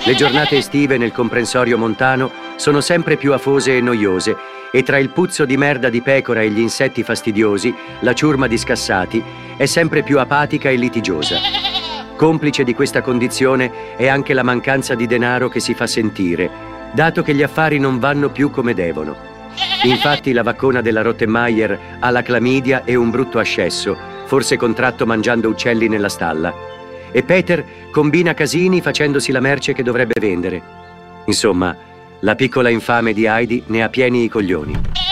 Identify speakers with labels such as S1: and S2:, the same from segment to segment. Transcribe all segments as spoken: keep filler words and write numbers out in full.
S1: Le giornate estive nel comprensorio montano sono sempre più afose e noiose e tra il puzzo di merda di pecora e gli insetti fastidiosi, la ciurma di scassati è sempre più apatica e litigiosa. Complice di questa condizione è anche la mancanza di denaro che si fa sentire, dato che gli affari non vanno più come devono. Infatti la vaccona della Rottenmeier ha la clamidia e un brutto ascesso, forse contratto mangiando uccelli nella stalla. E Peter combina casini facendosi la merce che dovrebbe vendere. Insomma, la piccola infame di Heidi ne ha pieni i coglioni.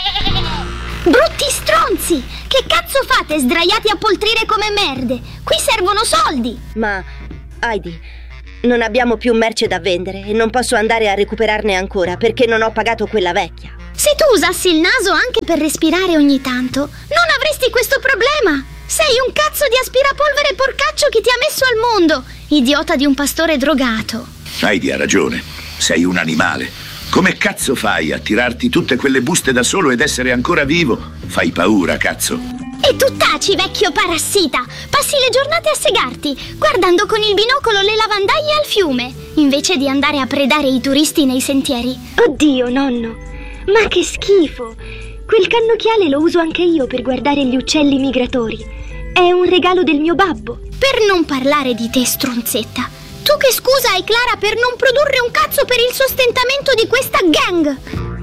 S2: Brutti stronzi! Che cazzo fate sdraiati a poltrire come merde? Qui servono soldi!
S3: Ma, Heidi, non abbiamo più merce da vendere e non posso andare a recuperarne ancora perché non ho pagato quella vecchia.
S2: Se tu usassi il naso anche per respirare ogni tanto, non avresti questo problema! Sei un cazzo di aspirapolvere porcaccio che ti ha messo al mondo, idiota di un pastore drogato.
S4: Heidi ha ragione, sei un animale. Come cazzo fai a tirarti tutte quelle buste da solo ed essere ancora vivo? Fai paura, cazzo.
S2: E tu taci, vecchio parassita! Passi le giornate a segarti, guardando con il binocolo le lavandaie al fiume, invece di andare a predare i turisti nei sentieri.
S5: Oddio, nonno, ma che schifo! Quel cannocchiale lo uso anche io per guardare gli uccelli migratori. È un regalo del mio babbo.
S2: Per non parlare di te, stronzetta. Tu che scusa hai Clara per non produrre un cazzo per il sostentamento di questa gang?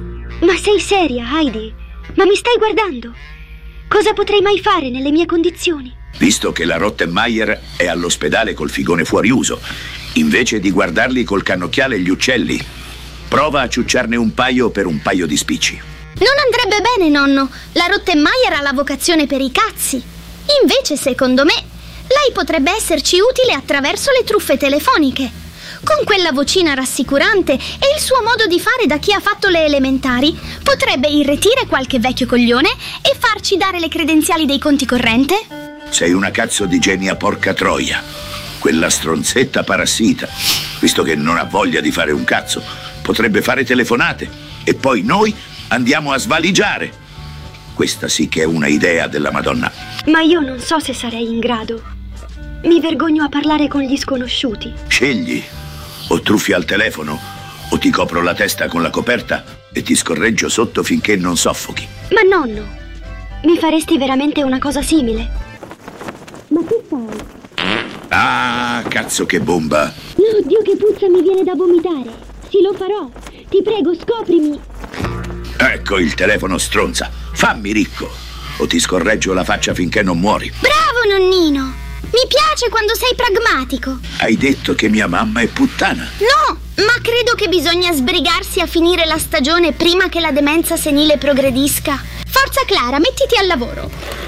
S5: Ma sei seria, Heidi? Ma mi stai guardando? Cosa potrei mai fare nelle mie condizioni?
S4: Visto che la Rottenmeier è all'ospedale col figone fuori uso, invece di guardarli col cannocchiale gli uccelli, prova a ciucciarne un paio per un paio di spicci.
S2: Non andrebbe bene, nonno. La Rottenmeier ha la vocazione per i cazzi. Invece, secondo me, lei potrebbe esserci utile attraverso le truffe telefoniche. Con quella vocina rassicurante e il suo modo di fare da chi ha fatto le elementari, potrebbe irretire qualche vecchio coglione e farci dare le credenziali dei conti corrente.
S4: Sei una cazzo di genia porca troia. Quella stronzetta parassita, visto che non ha voglia di fare un cazzo, potrebbe fare telefonate e poi noi andiamo a svaligiare. Questa sì che è una idea della Madonna.
S5: Ma io non so se sarei in grado. Mi vergogno a parlare con gli sconosciuti.
S4: Scegli. O truffi al telefono, o ti copro la testa con la coperta e ti scorreggio sotto finché non soffochi.
S5: Ma nonno, mi faresti veramente una cosa simile? Ma che fai?
S4: Ah, cazzo che bomba!
S5: L'oddio che puzza mi viene da vomitare. Sì, lo farò. Ti prego, scoprimi.
S4: Ecco il telefono, stronza. Fammi ricco, o ti scorreggio la faccia finché non muori.
S2: Bravo, nonnino. Mi piace quando sei pragmatico.
S4: Hai detto che mia mamma è puttana?
S2: No, ma credo che bisogna sbrigarsi a finire la stagione prima che la demenza senile progredisca. Forza Clara, mettiti al lavoro.